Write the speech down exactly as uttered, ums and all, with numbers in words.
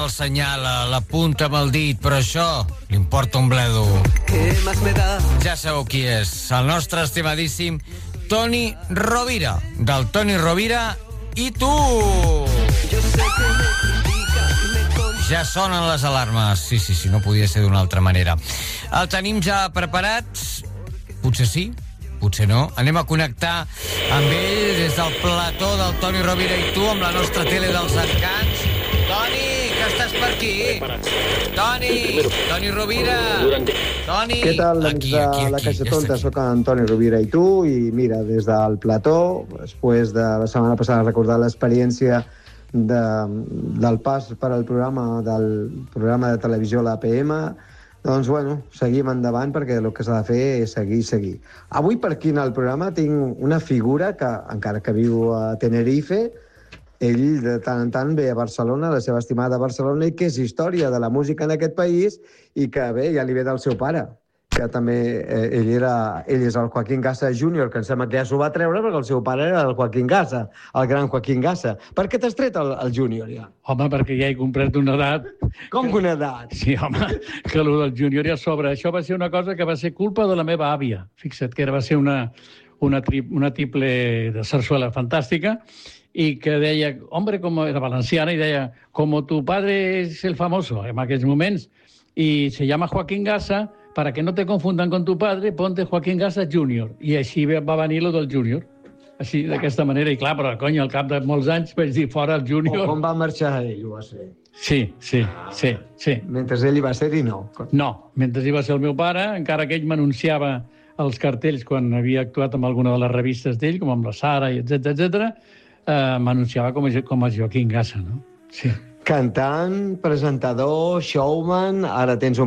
el senyala, l'apunta amb el dit, però això li importa un bledo. Ja sabeu qui és, el nostre estimadíssim Toni Rovira, del Toni Rovira i tu! Ja sonen les alarmes. Sí, sí, sí, no podia ser d'una altra manera. El tenim ja preparat? Potser sí, potser no. Anem a connectar amb ell des del plató del Toni Rovira i tu, amb la nostra tele dels encants. Toni, que estàs per aquí? Toni, Toni Rovira. Toni. Què tal, amics de la Caixa Tonta? Soc en Toni Rovira i tu, i mira, des del plató, després de la setmana passada recordar l'experiència de, del pas per al programa del programa de televisió, l'A P M, doncs, bueno, seguim endavant perquè el que s'ha de fer és seguir, seguir. Avui per aquí en el programa tinc una figura que, encara que viu a Tenerife, ell de tant en tant ve a Barcelona, la seva estimada Barcelona, i que és història de la música en aquest país i que, bé, ja li ve del seu pare, que també eh, ell, era, ell és el Joaquín Gassa júnior, que em sembla que ja s'ho va treure perquè el seu pare era el Joaquín Gassa, el gran Joaquín Gassa. Per què t'has tret el, el júnior, ja? Home, perquè ja he comprat una edat... Com que una edat? Sí, home, que el del júnior ja sobra. Això va ser una cosa que va ser culpa de la meva àvia. Fixa't que era, va ser una, una, tri, una triple de sarsuela fantàstica, i que deia, hombre, com era valenciana, i deia, como tu padre es el famoso en aquells moments, y se llama Joaquín Gassa, para que no te confundan con tu padre, ponte Joaquín Gassa júnior. I així va venir lo del júnior. Així, d'aquesta manera. I clar, però, cony, al cap de molts anys vaig dir, fora el júnior. O com va marxar ell, ho va ser? Sí, sí, sí, sí. Mentre ell hi va ser i no? No, mentre hi va ser el meu pare, encara que ell m'anunciava els cartells quan havia actuat amb alguna de les revistes d'ell, com amb la Sara, etcètera, etcètera, eh, m'anunciava com a, com a Joaquín Gassa, no? Sí. Cantant, presentador, showman, ara tens un